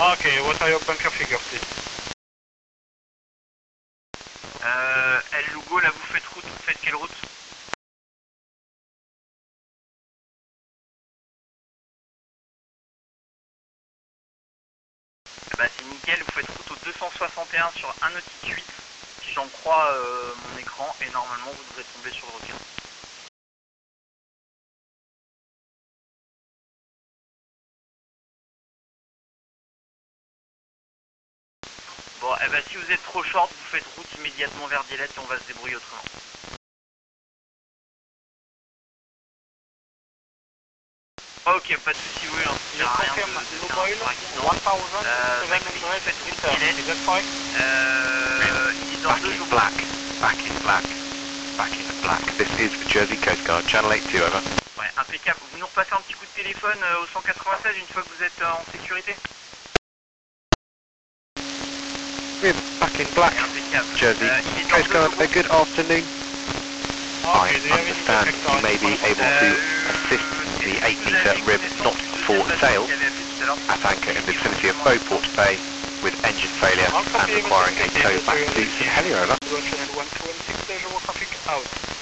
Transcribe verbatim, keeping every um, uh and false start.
Okay, what are your bunker figures, please? Euh, El Lugo, là vous faites route, vous faites quelle route? Bah c'est nickel, vous faites route au deux cent soixante et un sur un nautique huit, si j'en crois euh, mon écran, et normalement vous devrez tomber sur le requin. Bon, eh ben si vous êtes trop short, vous faites route immédiatement vers Dielet et on va se débrouiller autrement. Ok, pas de soucis, oui, hein, ça sert à rien de, de faire un sur accident. Euh, bah, écoutez, faites route Dielet. Euh, il est dans deux jours. Black, back in black, back in black. This is the Jersey Coast Guard, Channel eighty-two, over. Ouais, impeccable. Vous nous repassez un petit coup de téléphone euh, au cent quatre-vingt-seize une fois que vous êtes euh, en sécurité. We're back in black, Jersey Coast Guard, a good afternoon. I understand you may be able to assist the eight metre rib not for sail at anchor in the vicinity of Beauport Bay with engine failure and requiring a tow back to Saint Helier, over. Channel one two one six, traffic out.